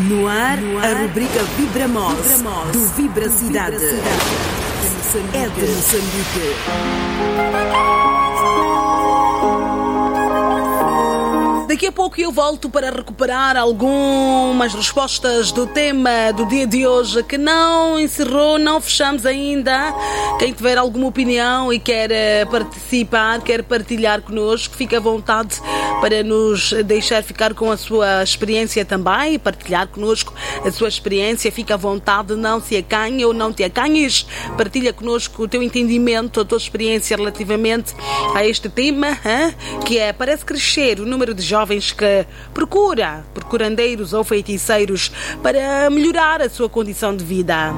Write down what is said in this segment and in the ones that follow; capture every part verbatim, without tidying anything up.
No ar, no ar, a rubrica Vibramos, Vibramos do Vibra Cidade. É de Moçambique. Daqui a pouco eu volto para recuperar algumas respostas do tema do dia de hoje que não encerrou, não fechamos ainda. Quem tiver alguma opinião e quer participar, quer partilhar connosco, fique à vontade para nos deixar ficar com a sua experiência também, partilhar connosco a sua experiência. Fique à vontade, não se acanhe ou não te acanhes. Partilha connosco o teu entendimento, a tua experiência relativamente a este tema, hein? Que é, parece crescer o número de jovens que procura, por curandeiros ou feiticeiros para melhorar a sua condição de vida.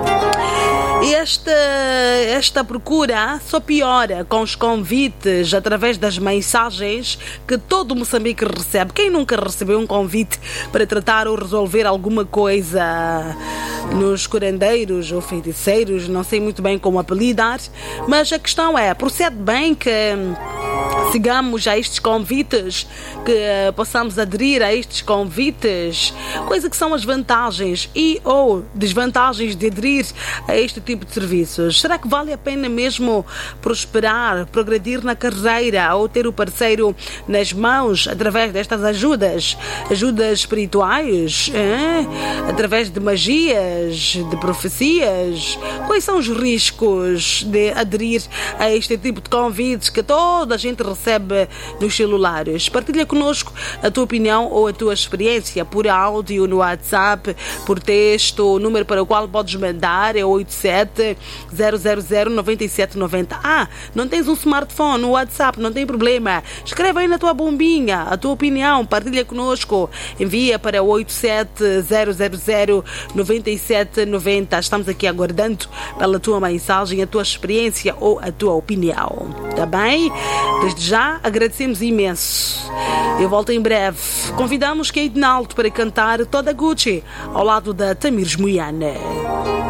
Esta, esta procura só piora com os convites através das mensagens que todo Moçambique recebe. Quem nunca recebeu um convite para tratar ou resolver alguma coisa nos curandeiros ou feiticeiros? Não sei muito bem como apelidar, mas a questão é, procede bem que sigamos a estes convites, que possamos aderir a estes convites? Quais é que são as vantagens e ou desvantagens de aderir a este tipo de serviços? Será que vale a pena mesmo prosperar, progredir na carreira ou ter o parceiro nas mãos através destas ajudas? Ajudas espirituais? É? Através de magias, de profecias? Quais são os riscos de aderir a este tipo de convites que toda a gente recebe nos celulares? Partilha connosco a tua opinião ou a tua experiência por áudio no WhatsApp, por texto. O número para o qual podes mandar é oito sete zero zero zero nove sete nove zero. Ah, não tens um smartphone no WhatsApp? Não tem problema. Escreve aí na tua bombinha a tua opinião, partilha connosco. Envia para oito sete zero zero zero nove sete nove zero. Estamos aqui aguardando pela tua mensagem, a tua experiência ou a tua opinião. Tá bem? Desde já agradecemos imenso. Eu volto em breve. Convidamos Kate Naldo para cantar Toda Gucci ao lado da Tamires Moiana.